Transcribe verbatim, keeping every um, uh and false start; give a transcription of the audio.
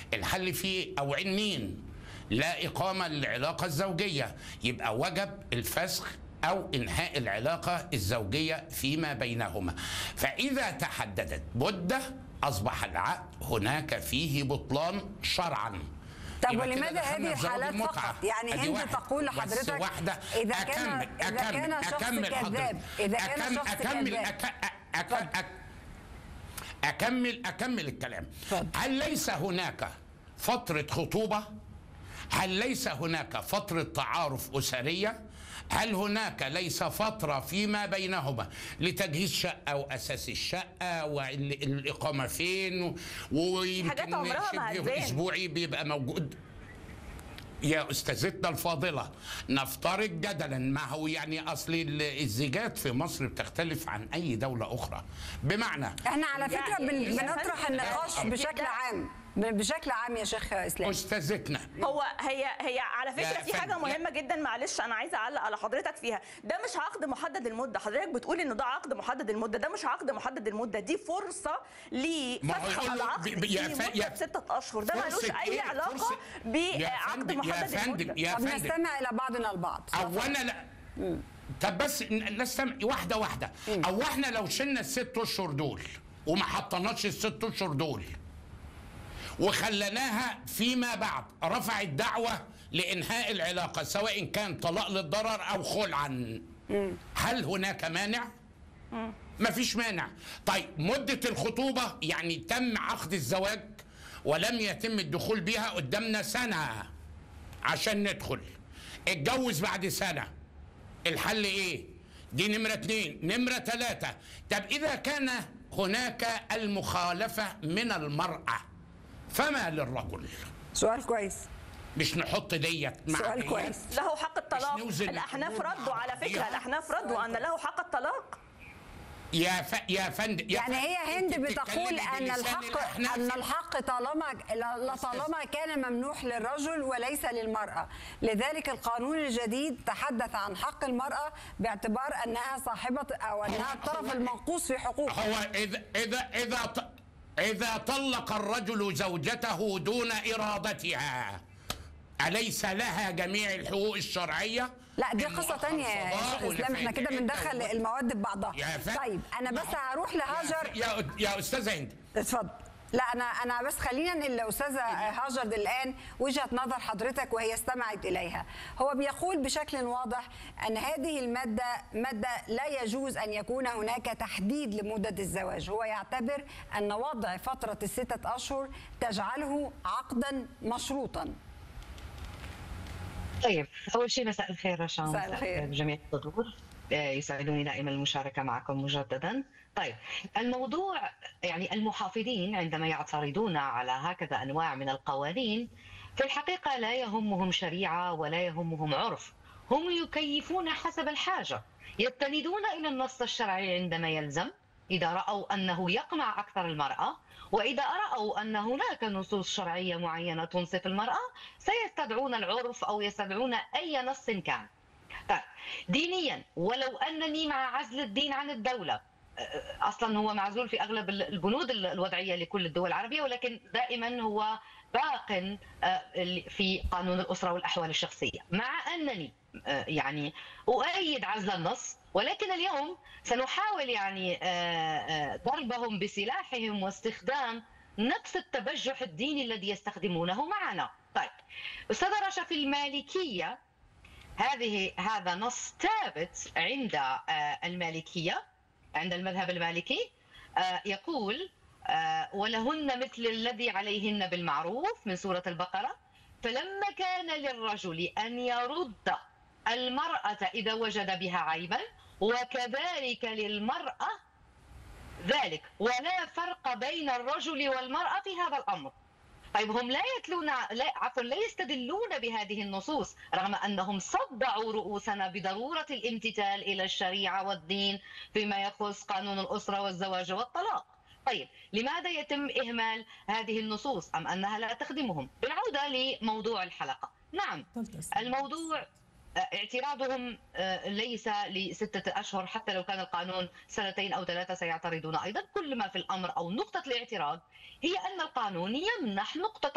الحل فيه أو عنين: لا إقامة للعلاقة الزوجية، يبقى وجب الفسخ أو إنهاء العلاقة الزوجية فيما بينهما. فإذا تحددت مدة أصبح العقد هناك فيه بطلان شرعا. طب ولماذا هذه الحالات فقط؟ يعني هند تقول لحضرتك إذا كان إذا كان شخص كذاب إذا كان شخص أكمل كذاب أكمل أكمل أكمل الكلام. هل ليس هناك فترة خطوبة؟ هل ليس هناك فترة تعارف أسرية؟ هل هناك ليس فترة فيما بينهما لتجهيز شقة وأساس الشقة والإقامة فين، ويمكن شبه أسبوعي بيبقى موجود؟ يا أستاذتنا الفاضلة، نفترض جدلا، ما هو يعني أصل الزيجات في مصر بتختلف عن أي دولة أخرى. بمعنى احنا على فكرة يعني بنطرح النقاش بشكل عام بشكل عام يا شيخ اسلام. استاذتنا، هو هي هي على فكره في حاجه مهمه جدا، معلش انا عايزه اعلق على حضرتك فيها. ده مش عقد محدد المده، حضرتك بتقول انه ده عقد محدد المده، ده مش عقد محدد المده، دي فرصه لفتح العقد في مده ستة اشهر، ده ملوش اي علاقه بعقد محدد المده. طب نستمع الى بعضنا البعض. اولا لا طب بس نستمع واحده واحده. او احنا لو شلنا الست اشهر دول وما حطيناش الست اشهر دول وخلناها فيما بعد رفعت دعوة لإنهاء العلاقة، سواء كان طلاق للضرر أو خلعا، هل هناك مانع؟ ما فيش مانع. طيب مدة الخطوبة يعني تم عقد الزواج ولم يتم الدخول بها، قدامنا سنة عشان ندخل، اتجوز بعد سنة، الحل ايه؟ دي نمرة اتنين. نمرة تلاتة، طب إذا كان هناك المخالفة من المرأة فما للرجل؟ سؤال كويس. مش نحط ديت مع سؤال كويس. له حق الطلاق. الأحناف ردوا على فكرة، الأحناف ردوا أن له حق الطلاق. يا ف... يا فندم، يعني هي هند بتقول ان الحق ان الحق طالما طالما كان ممنوح للرجل وليس للمرأة، لذلك القانون الجديد تحدث عن حق المرأة باعتبار انها صاحبة او انها الطرف المنقوص في حقوقها. هو اذا اذا اذا إذا طلق الرجل زوجته دون إرادتها أليس لها جميع الحقوق الشرعية؟ لا دي قصة تانية يا شيخ اسلام، احنا كده بندخل المواد ببعضها. طيب أنا بس هروح لهاجر. يا يا أستاذة هند اتفضل. لا أنا أنا بس خلينا الأستاذة هاجر الآن وجهة نظر حضرتك وهي استمعت إليها. هو بيقول بشكل واضح أن هذه المادة مادة لا يجوز أن يكون هناك تحديد لمدة الزواج، هو يعتبر أن وضع فترة الستة أشهر تجعله عقدا مشروطا. طيب أول شيء مساء الخير رشا، مساء الخير جميع الحضور، يسعدني دائما المشاركة معكم مجددا. طيب الموضوع يعني المحافظين عندما يعترضون على هكذا أنواع من القوانين في الحقيقة لا يهمهم شريعة ولا يهمهم عرف، هم يكيفون حسب الحاجة، يستندون إلى النص الشرعي عندما يلزم، إذا رأوا أنه يقمع أكثر المرأة، وإذا رأوا أن هناك نصوص شرعية معينة تنصف المرأة سيستدعون العرف أو يستدعون أي نص كان. طيب دينيا، ولو أنني مع عزل الدين عن الدولة، أصلا هو معزول في أغلب البنود الوضعية لكل الدول العربية، ولكن دائما هو باق في قانون الأسرة والأحوال الشخصية، مع أنني يعني أؤيد عزل النص، ولكن اليوم سنحاول يعني ضربهم بسلاحهم واستخدام نفس التبجح الديني الذي يستخدمونه معنا. طيب أستاذ رشا، في المالكية هذه هذا نص ثابت عند المالكية، عند المذهب المالكي، يقول ولهن مثل الذي عليهن بالمعروف من سورة البقرة، فلما كان للرجل أن يرد المرأة إذا وجد بها عيبا وكذلك للمرأة ذلك، ولا فرق بين الرجل والمرأة في هذا الأمر. طيب هم لا يتلون لا عفوا لا يستدلون بهذه النصوص رغم أنهم صدعوا رؤوسنا بضرورة الامتثال إلى الشريعة والدين فيما يخص قانون الأسرة والزواج والطلاق. طيب لماذا يتم إهمال هذه النصوص أم أنها لا تخدمهم؟ بالعودة لموضوع الحلقة، نعم الموضوع اعتراضهم ليس لستة أشهر، حتى لو كان القانون سنتين أو ثلاثة سيعترضون أيضا. كل ما في الأمر أو نقطة الاعتراض هي أن القانون يمنح نقطة